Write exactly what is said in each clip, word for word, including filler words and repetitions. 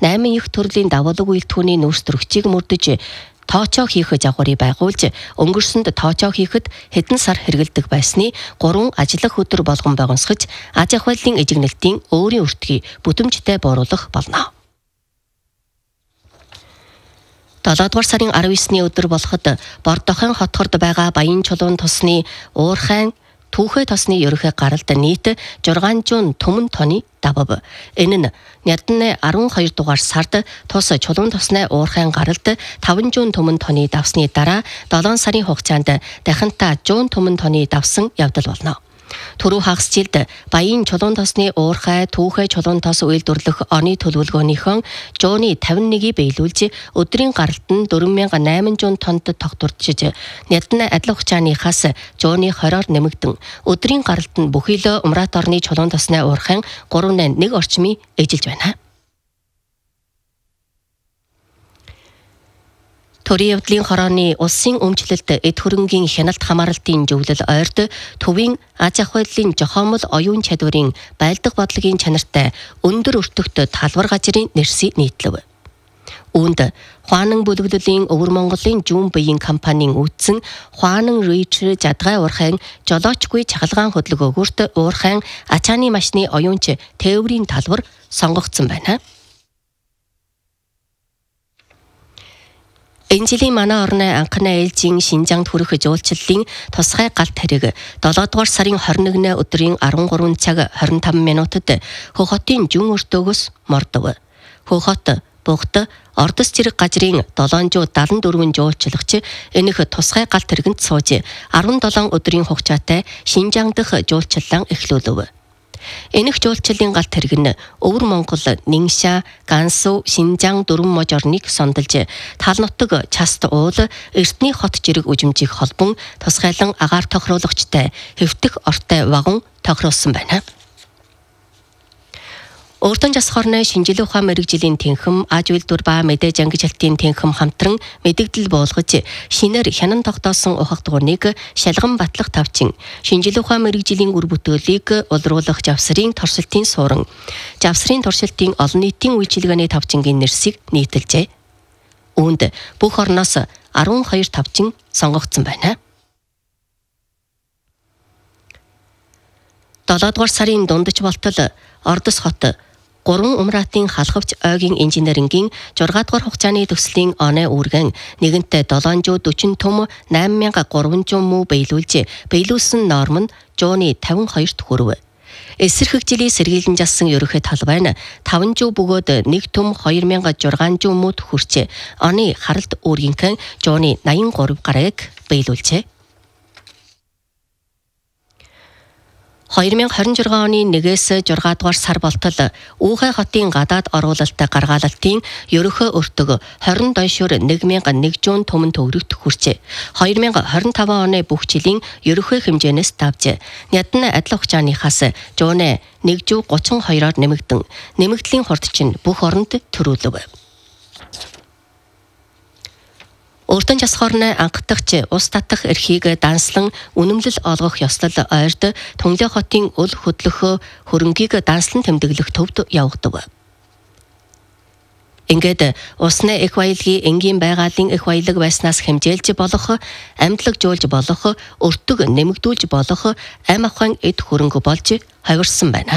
найман их төрлийн давалаг үйлдвэрийн нөөцлөгчийг мөрдөж тоочоо хийх жагварыг байгуулж өнгөрсөнд тоочоо хийхэд хэдэн сар хэрэгэлдэг байсны гурван ажиллах өдөр болгон байгонсгож аж ахуйлын эжигнэлтийн өөрийн өртгийг бүтэмжтэй бууруулах болно. долоодугаар сарын арав есний өдөр болоход Бордохон хотхорд байгаа Баян Чулуун тосны Уурхайн Түүхэ тосны ерөнхий гаралд нийт зургаан зуун түмэн тонны давав. Энэ нь Нядны арван хоёр дугаар сард тус Чулуун тосны Уурхайн гаралд таван зуун түмэн тонны давсны дараа долоон сарын хугацаанд дахинтаа зуун түмэн тонны давсан явдал болно. Түрүү хагас жилд Баян Чулуун тосны Уурхай Түүхэ Чулуун тос үйлдвэрлэх оны төлөвлөгөөнийхөө зууны тавин нэгийг биелүүлж өдрийн гаралт нь дөрвөн мянган найман зуун тоннод тогтворчиж Нядны адил хугацааныхаас зууны хороор нэмэгдэн өдрийн гаралт нь бүхийлөө Умрат орны Чулуун тосны Уурхайн гурав нэг орчмыг эжилж байна. Төрийн явдлын хорооны улсын өмчлөлт эд хөрөнгийн хяналт хамааралтын зөвлөл ойрд төвийн аж ахуйлын жохомол оюун чадварын байлдах бодлогын чанартай өндөр өртөгт талбар газрын нэрсийг нийтлэв. Үүнд Хуанан бүлэглэлийн Өвөр Монголын Жүүн Бэйн компанийн үүссэн Хуанан Рич жадгай уурхайн жолоочгүй чахалгаан хөдөлгөөгөөрт уурхайн ачааны машины оюунч тээврийн талбар сонгогдсон байна. Энэ жилийн манай орны анхны ээлжийн Шинжаанд хүрэх жуулчлалын тусгай галт хэрэг долоодугаар сарын хорин нэгний өдрийн арван гурван цаг хорин таван минутад Хөхотын Жүн өртөөгөөс мордов. Хөхот Бугт Ордос зэрэг газрын долоонжуу далан дөрвөн жуулчлагч энэх тусгай галт хэрэгэнд сууж арван долоон өдрийн хугацаатай Шинжаан дахь жуулчлалаа эхлүүлв. Энэх жуулчлалын галт хэрэг нь Өвөр Монгол, Нингша, Гансу, Шинжаан дөрвөн мож орныг сондолж тал нутаг Част уул Эрдэнэ хот жирэг үжимжийг холбон тусгайлан агаар тохируулагчтай хэвтэх ортой вагон тохируулсан байна. Өөртөн жас хорны шинжилгээ ухаан мэрэгжлийн тэнхэм аж үйлдвэр ба мэдээж ангижалтын тэнхэм хамтран мэдэгдэл буулгаж шинээр хянан тогтоосон ухах дугуйныг шалган батлах тавчин шинжилгээ ухаан мэрэгжлийн үр бүтээлийг улруулах завсрын торшилтын суурин завсрын торшилтын олон нийтийн үйлчилгээний тавчингийн нэрсийг нийтэлжээ. Үүнд бүх орноос арван хоёр тавчин сонгогдсон байна. долоодугаар сарын дундаж болтол Ордос хот гурван Умратын халхавч ойгийн инженерингийн зургаадугаар хугацааны төслийн оны үүргэн нэгэнтээ долоон зуун дөрвөн том найман мянган гурван зуун муу биелүүлж биелүүлсэн норм нь зууны тавин хоёрт хүрв. Эсрэг хэгжлийн сэргийлэн жасан ерөнхий талбай нь таван зуун бөгөөд нэг том хоёр мянган зургаан зуун мууд хүрч оны харалт үүргийнхэн зууны наян гурав гарыг биелүүлжээ. хоёр мянган хорин жургаан оны нэгээс зургаан дугаар сар болтол Үүхай хотын гадаад оруулалт гаргаалалтын ерөнхий өртөг хорин дойшуур нэг мянган нэг зуун түмэн төгрөгт хүрчээ. хоёр мянган хорин таван оны бүх жилийн ерөнхий хэмжээнээс давж Нядны адил хугацааныхаас зууны нэг зуун гучин хоёроор нэмэгдэн нэмэгдлийн хурд чинь бүх оронд төрүүлв. Өөртөн жас хорны анхдагч ус татах эрхийг данслан үнэмлэл олгох ёслол ойрд Түнлээ хотын өл хөдлөх хөрөнгийг данслан тэмдэглэх төвд явагдав. Ингээд усны их баялагын энгийн байгалийн их баялаг байснаас хэмжээлж болох, амьдлагжуулж болох, өртөг нэмэгдүүлж болох ам ахуйн эд хөрөнгө болж хавирсан байна.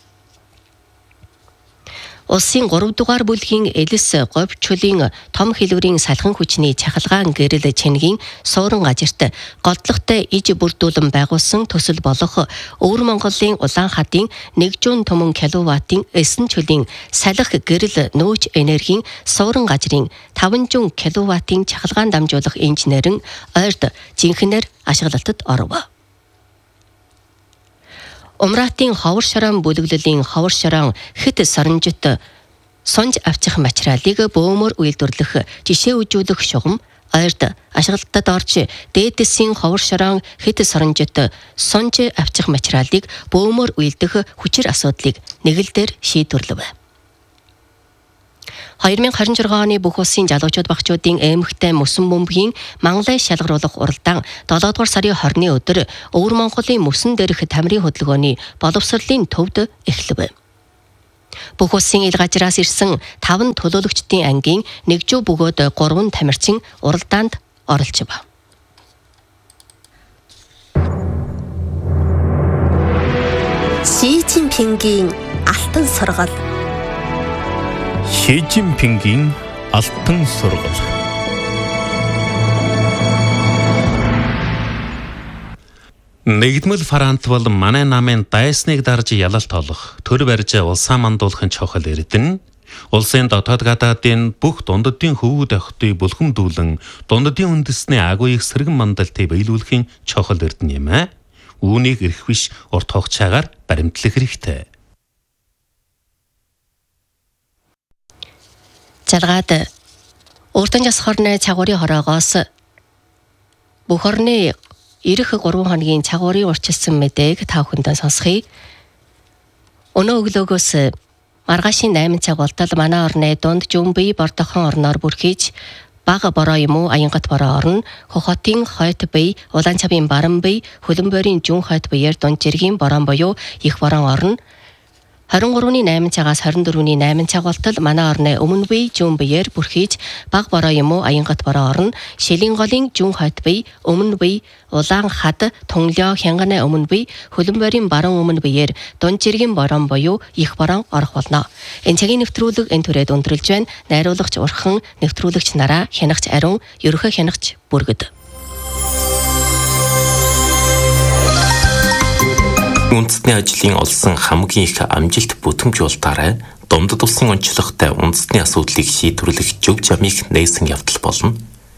Улсын гурав дугаар бүлгийн Элис говь чулын том хэлбэрийн салхин хүчний чахалгаан гэрэл чэнгийн суурин газарт голдлогтой иж бүрдүүлэн байгуулсан төсөл болох Өвөр Монголын Улаан хадын нэг зуун түмэн киловаттын эсэн чулын салхи гэрэл нөөц энергийн суурин газрын таван зуун киловаттын чахалгаан дамжуулах инженерэн ойрд жинхэнээр ашиглалтад оров. Умратын ховор шорон бүлэглэлийн ховор шорон хэт саранжит сонж авчих материалыг бөөмөр үйлдвэрлэх жишээ үзүүлэх шугам ойрд ашиглалтад орж дээдэсийн ховор шорон хэт саранжит сонж авчих материалыг бөөмөр үйлдэх хүчир асуудлыг нэг л дээр шийдвэрлэв. хоёр мянган хорин жургаан оны бүх улсын залуучууд багчуудын эмэгтэй мөсөн бөмбөгийн Манлай шалгаруулах уралдаан долоодугаар сарын хорины өдөр Өвөр Монголын мөсөн дээрх тамирын хөдөлгөөний боловсролын төвд эхлэв. Бүх улсын ил газраас ирсэн таван төлөөлөгчдийн ангийн нэгжүү бөгөөд гурван тамирчин уралдаанд оролцов. Ши Цзиньпингийн алтан сургал. Ши Цзиньпингийн алтан сургал. Нэгдмэл Франц бол манай намын дайсныг дарж ялалт олох, төр барьж улсаа мандуулахын чухал эрдэнэ. Улсын дотоод гадаадын бүх дунддын хөвгүүд охтыг бүлхэмдүүлэн дунддын үндэсний агуйг сэргэн мандалтыг биелүүлэхийн чухал эрдэнэ юм аа. Үүнийг эрх биш урт хугацаагаар баримтлах хэрэгтэй. Жаргаад Урдан жас хорны цагуурын хороогоос бүх орны ирэх гурван хоногийн цагуурын урчилсан мэдээг та бүхэндээ сонсхий. Өнөө өглөөгөөс маргаашийн найман цаг болтол манай орны дунд Жүмбий Бордохон орноор бүрхийж бага бороо юм уу Аянгат бороо орно, Хохотын хойд бие, Улаанчабын баран бие, Хөлбөмбөрийн жүн хойд биеэр дунд жиргийн борон буюу их борон орно. двадцать три-ны найман цагаас двадцать четыре-ны найман цаг болтол манай орны өмнө бие жүн биеэр бүрхийж бага бороо юм уу Аянгат бороо орно, Шилийн голын жүн хойд бие, өмнө бие, Улаан хад, Тунлоо хянганы өмнө бие, Хөлбөмбөрийн баран өмнө биеэр дунд жиргийн борон буюу их борон орох болно. Энэ цагийн нэвтрүүлэг энэ түрээд өндөрлж байна. Найруулагч Урхан, нэвтрүүлэгч нараа, хянагч Ариун, ерөнхий хянагч Бүргэд. Үндэсний ажлын олсон хамгийн их амжилт бүтээмжүүлэлтаараа Домдод улсын онцлогтой үндэсний асуудлыг шийдвэрлэх зөв замыг нээсэн явдал болно.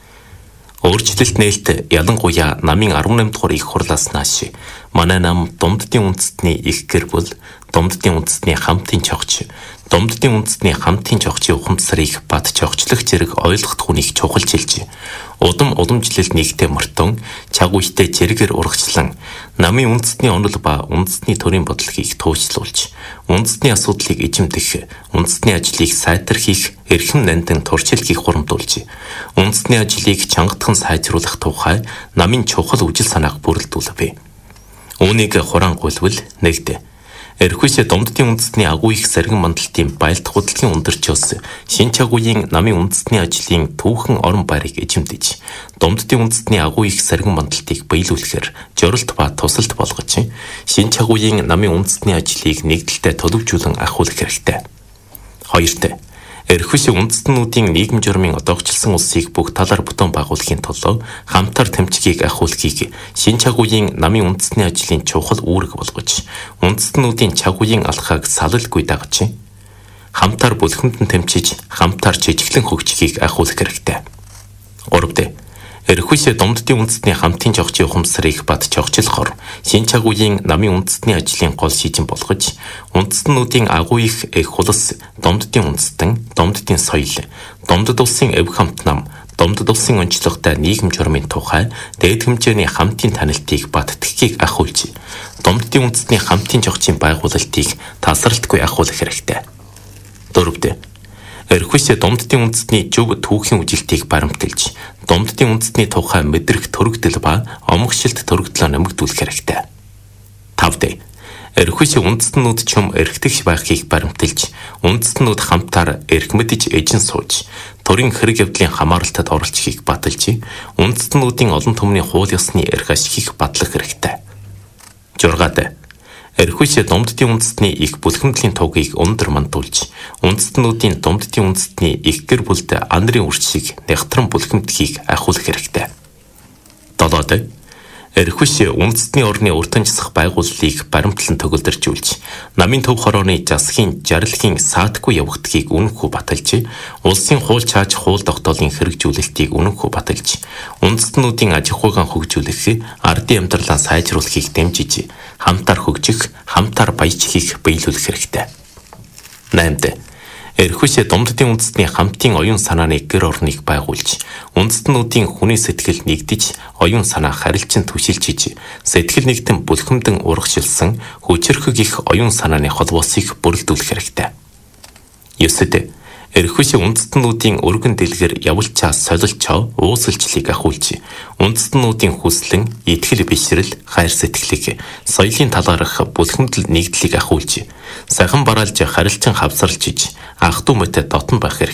Өөрчлөлт нээлт ялангуяа намын арван наймдугаар их хурлаас нааш манай нам Домддын үндэстний их гэр бүл, Домддын үндэстний хамтын чогч, Домддын үндэстний хамтын чогчийн ухамсарыг бат чогчлох зэрэг ойлгох түүнийг чухалчилж, удам удамжлал нэгтэй мөртөн чагуйтай зэрэгээр урагчлан намын үндэстний онол ба үндэстний төрийн бодлогыг туужлуулж, үндэстний асуудлыг эзэмдэх, үндэстний ажлыг сайтархих, эрхэм нандин туршилтыг хурамдуулж, үндэстний ажлыг чангатхан сайжруулах тухай намын чухал үжил санааг бүрэлдүүлвэ. Үүнийг хурангуйлвал нэгдэ. Эрхүйсэ Домддын үндэстний агуу их сэргэн мандалтын байлдах хөдөлгөөний өндөрчөөс шин чагуугийн намын үндэстний ажлын түүхэн орон байрыг эзэмдэж, Домддын үндэстний агуу их сэргэн мандалтыг биелүүлэхээр жоролт ба тусалт болгож, шин чагуугийн намын үндэстний ажлыг нэгдэлтэй төлөвжүүлэн ахиулах хэрэгтэй. Хоёрт Эрхүйсэ үндэстнүүдийн нийгэм журмын одоогчлсон улсыг бүх талаар бүтэн байгуулахын тулд хамтар тэмцгийг ахиулахыг шин чагуугийн намын үндэстний ажлын чухал үүрэг болгож, үндэстнүүдийн чагуугийн алхааг салалгүй дагаж, хамтар бүлхэмдэн тэмцэж, хамтар жижиглэн хөгжихийг ахиулах хэрэгтэй. Гуравт Эрхүйсэ Домддын үндэстний хамтын чогчийн ухамсарыг бат чогчлохоор шин чагуугийн намын үндэстний ажлын гол шийдэн болгож, үндэстнүүдийн агуу их эх хулс, Домддын үндэстэн, Домддын соёл, Домдод улсын эв хамт нам, Домдод улсын онцлогтой нийгэм журмын тухай дээд хэмжээний хамтын танилтыг бат тгхийг ахиулж, Домддын үндэстний хамтын чогчийн байгуулалтыг тасралтгүй ахиулах хэрэгтэй. Дөрөвт Эрхүйсэ Домддын үндэстний зөв түүхийн үжилтийг баримталж, Домддын үндэстний тухай мэдрэх төрөгдөл ба омгшилт төрөгдлөө нэмэгдүүлэх хэрэгтэй. Тавд Эрхүйсэ үндэстнүүд чум эрхтгч байхыг баримталж, үндэстнүүд хамтаар эрх мэдж эжин сууж, төрийн хэрэг явдлын хамааралтад оролцохыг баталж, үндэстнүүдийн олон түмний хууль ёсны эрх ашигыг батлах хэрэгтэй. Жургаад Эрхүйсэ Домддын үндэстний их бүлхэмдлийн тугийг өндөр мандуулж, үндэстнүүдийн Домддын үндэстний их гэр бүлд анарын үрчийг нягтран бүлхэмдэхийг ахиулах хэрэгтэй. Долоод Эрхүйсэ үндэстний орны уртан засах байгууллыг баримтлан төгөлдөржүүлж, намын төв хорооны засгийн жаргалын саатгүй явагдахыг үнэнхүү баталж, улсын хууль чааж хууль тогтоолын хэрэгжүүлэлтийг үнэнхүү баталж, үндэстнүүдийн аж ахуйн хөгжүүлэх, ардын амьдралаа сайжруулахыг дэмжиж, хамтаар хөгжих, хамтаар баяжхийг биелүүлэх хэрэгтэй. Наймд Эрхүйсэ Домддын үндэстний хамтын оюун санааны гэр орныг байгуулж, үндэстнүүдийн хүний сэтгэл нэгдэж, оюун санаа харилцан түшилжиж, сэтгэл нэгтэн бүлхэмдэн урагшилсан хүчирхэг их оюун санааны холбоосыг бүрэлдүүлэх хэрэгтэй. Ёсод Эрхвшиг үндэстнүүдийн өргөн дэлгэр явуулчаа солилчоо уусалчлыг ахуулж, үндэстнүүдийн хүслэн, итгэл бишрэл, хайр сэтгэлийг соёлын талаарх бүлхэмдэл нэгдлийг ахуулж, сахан бараалж харилцан хавсарлж иж, ах дүү мэт дотн байх эрх.